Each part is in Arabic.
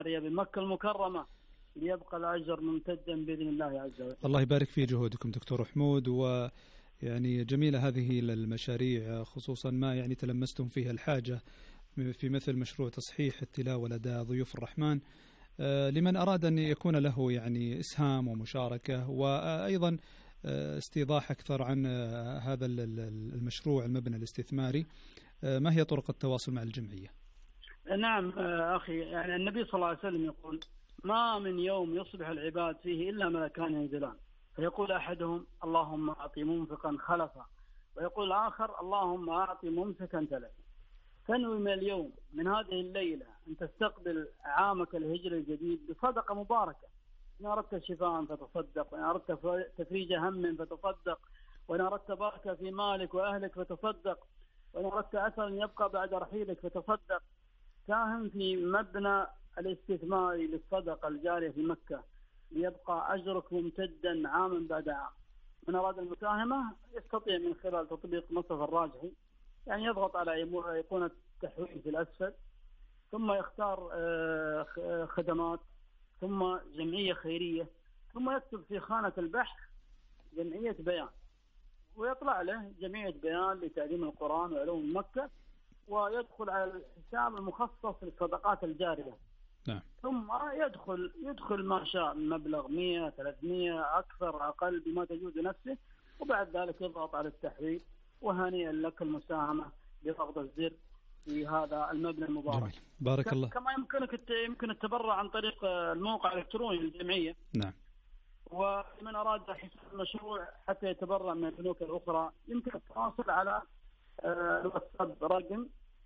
بمكة المكرمة ليبقى الأجر ممتدا بإذن الله عز وجل. الله يبارك في جهودكم دكتور حمود، ويعني جميلة هذه المشاريع، خصوصا ما يعني تلمستم فيها الحاجة في مثل مشروع تصحيح التلاوة لدى ضيوف الرحمن، لمن أراد أن يكون له يعني إسهام ومشاركة، وأيضا استيضاح أكثر عن هذا المشروع المبنى الاستثماري. ما هي طرق التواصل مع الجمعية؟ نعم أخي، يعني النبي صلى الله عليه وسلم يقول: ما من يوم يصبح العباد فيه إلا ملكان ينزلان، فيقول أحدهم: اللهم أعطي منفقا خلفا، ويقول الآخر: اللهم أعطي ممسكا تلفا. تنوي من اليوم، من هذه الليلة، أن تستقبل عامك الهجري الجديد بصدقة مباركة. إن أردت شفاء فتصدق، وإن أردت تفريج هم فتصدق، وإن أردت بركة في مالك وأهلك فتصدق، وإن أردت أثر يبقى بعد رحيلك فتصدق. ساهم في مبنى الاستثماري للصدقة الجارية في مكة ليبقى أجرك ممتدا عاما بعد عام. من أراد المساهمة يستطيع من خلال تطبيق مصطفى الراجحي، يعني يضغط على أيقونة التحويل في الأسفل، ثم يختار خدمات، ثم جمعية خيرية، ثم يكتب في خانة البحث جمعية بيان، ويطلع له جمعية بيان لتعليم القرآن وعلوم مكة، ويدخل على الحساب المخصص للصدقات الجارية. نعم. ثم يدخل ما شاء من مبلغ 100 300 أكثر أقل بما تجوز نفسه، وبعد ذلك يضغط على التحويل. وهنيئا لك المساهمة بضغط الزر في هذا المبنى المبارك. جميل. بارك الله. كما يمكن التبرع عن طريق الموقع الإلكتروني للجمعية. نعم. ومن أراد حساب المشروع حتى يتبرع من البنوك الأخرى يمكن التواصل على الواتساب رقم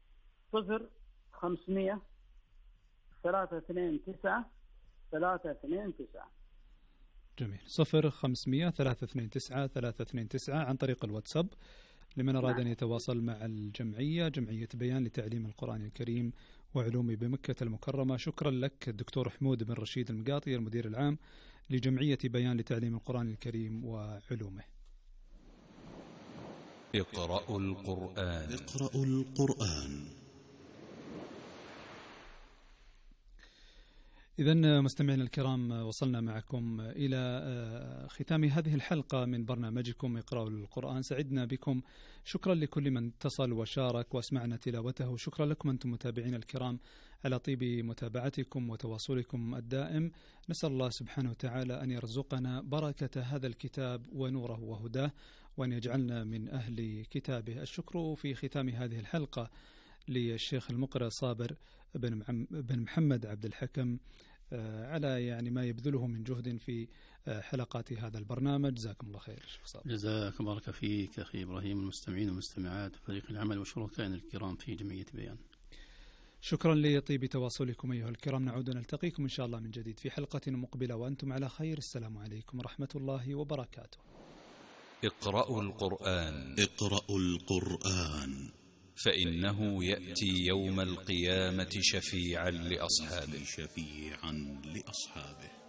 0500 329 329. جميل. 0500 329 329 عن طريق الواتساب لمن أراد أن يتواصل مع الجمعية، جمعية بيان لتعليم القرآن الكريم وعلومه بمكة المكرمة. شكرا لك الدكتور حمود بن رشيد المقاطي، المدير العام لجمعية بيان لتعليم القرآن الكريم وعلومه. اقرأوا القرآن. اقرأوا القرآن. إذن مستمعينا الكرام، وصلنا معكم إلى ختام هذه الحلقة من برنامجكم اقرأوا القرآن. سعدنا بكم، شكرا لكل من اتصل وشارك واسمعنا تلاوته. شكرا لكم أنتم متابعين الكرام على طيب متابعتكم وتواصلكم الدائم. نسأل الله سبحانه وتعالى أن يرزقنا بركة هذا الكتاب ونوره وهداه، وأن يجعلنا من أهل كتابه. الشكر في ختام هذه الحلقة للشيخ المقرئ صابر بن محمد عبد الحكم على يعني ما يبذله من جهد في حلقات هذا البرنامج. جزاكم الله خير شيخ صابر. جزاك الله فيك أخي إبراهيم، المستمعين والمستمعات وفريق العمل وشركائنا الكرام في جمعية بيان. شكرا لطيب تواصلكم أيها الكرام. نعود نلتقيكم إن شاء الله من جديد في حلقة مقبلة وأنتم على خير. السلام عليكم ورحمة الله وبركاته. اقرأوا القرآن. اقرأوا القرآن، فإنه يأتي يوم القيامة شفيعا لأصحابه.